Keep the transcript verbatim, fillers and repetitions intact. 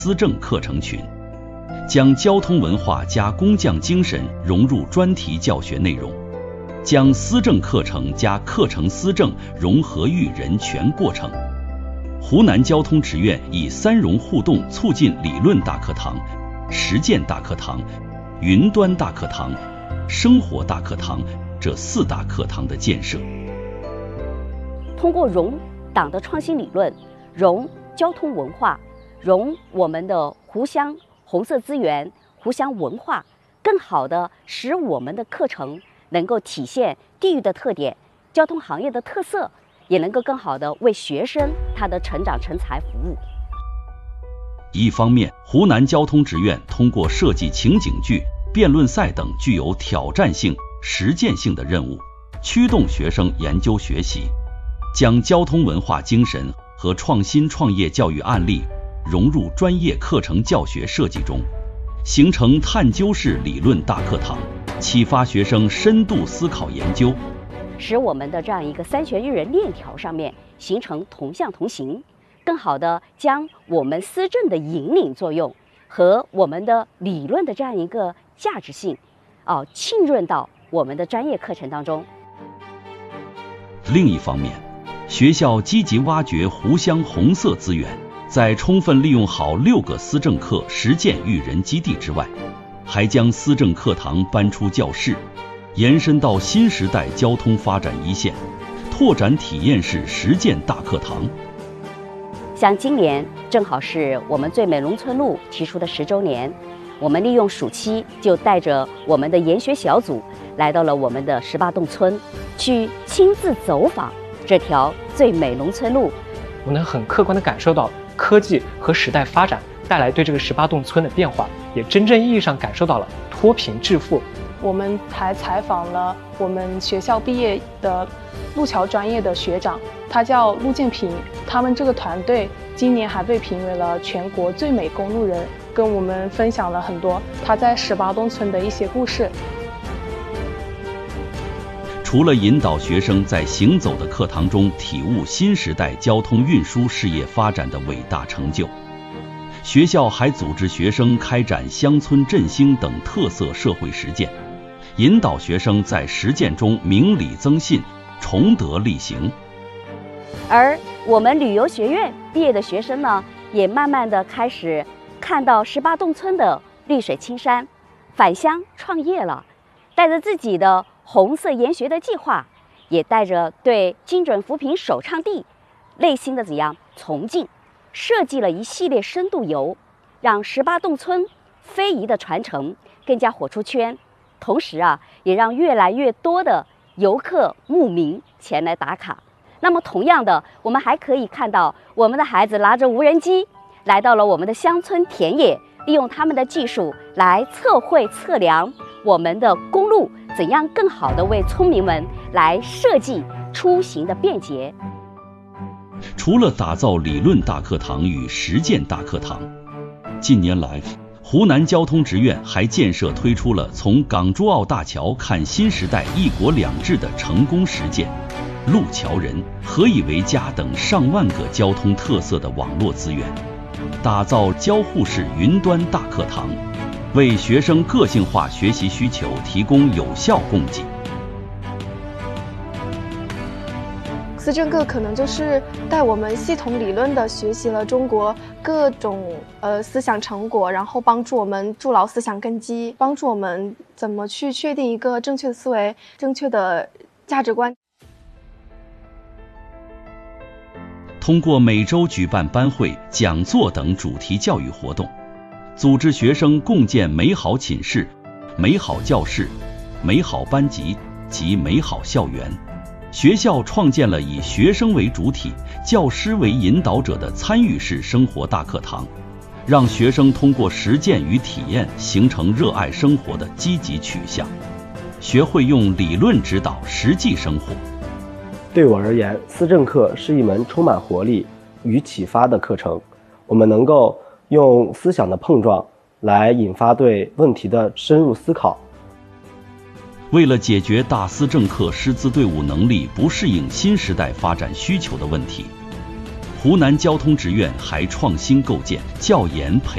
思政课程群，将交通文化加工匠精神融入专题教学内容，将思政课程加课程思政融合育人全过程。湖南交通职院以三融互动促进理论大课堂、实践大课堂、云端大课堂、生活大课堂这四大课堂的建设， 通过融党的创新理论，融交通文化，融我们的湖湘红色资源、湖湘文化，更好的使我们的课程能够体现地域的特点、交通行业的特色，也能够更好的为学生他的成长成才服务。 一方面，湖南交通职院通过设计情景剧、辩论赛等具有挑战性、实践性的任务，驱动学生研究学习，将交通文化精神和创新创业教育案例融入专业课程教学设计中，形成探究式理论大课堂，启发学生深度思考研究， 使我们的这样一个三学育人链条上面形成同向同行，更好的将我们思政的引领作用和我们的理论的这样一个价值性，哦，浸润到我们的专业课程当中。 另一方面，学校积极挖掘湖湘红色资源，在充分利用好六个思政课实践育人基地之外，还将思政课堂搬出教室，延伸到新时代交通发展一线，拓展体验式实践大课堂。 像今年正好是我们最美农村路提出的十周年，我们利用暑期就带着我们的研学小组来到了我们的十八洞村，去亲自走访这条最美农村路。 我能很客观地感受到科技和时代发展带来对这个十八洞村的变化，也真正意义上感受到了脱贫致富。 我们还采访了我们学校毕业的路桥专业的学长，他叫陆建平，他们这个团队今年还被评为了全国最美公路人，跟我们分享了很多他在十八洞村的一些故事。 除了引导学生在行走的课堂中体悟新时代交通运输事业发展的伟大成就，学校还组织学生开展乡村振兴等特色社会实践，引导学生在实践中明理增信，崇德力行。 而我们旅游学院毕业的学生呢，也慢慢的开始看到十八洞村的绿水青山，返乡创业了，带着自己的红色研学的计划，也带着对精准扶贫首倡地内心的怎样崇敬，设计了一系列深度游，让十八洞村非遗的传承更加火出圈，同时啊，也让越来越多的游客慕名前来打卡。那么同样的，我们还可以看到我们的孩子拿着无人机来到了我们的乡村田野，利用他们的技术来测绘测量我们的公路，怎样更好的为村民们来设计出行的便捷。 除了打造理论大课堂与实践大课堂，近年来湖南交通职院还建设推出了从港珠澳大桥看新时代一国两制的成功实践，路桥人、何以为家等上万个交通特色的网络资源，打造交互式云端大课堂，为学生个性化学习需求提供有效供给。 思政课可能就是带我们系统理论的学习了中国各种呃思想成果，然后帮助我们筑牢思想根基，帮助我们怎么去确定一个正确的思维、正确的价值观。 通过每周举办班会、讲座等主题教育活动，组织学生共建美好寝室、美好教室、美好班级及美好校园。学校创建了以学生为主体、教师为引导者的参与式生活大课堂，让学生通过实践与体验形成热爱生活的积极取向，学会用理论指导实际生活。 对我而言，思政课是一门充满活力与启发的课程，我们能够用思想的碰撞来引发对问题的深入思考。 为了解决大思政课师资队伍能力不适应新时代发展需求的问题，湖南交通职院还创新构建教研培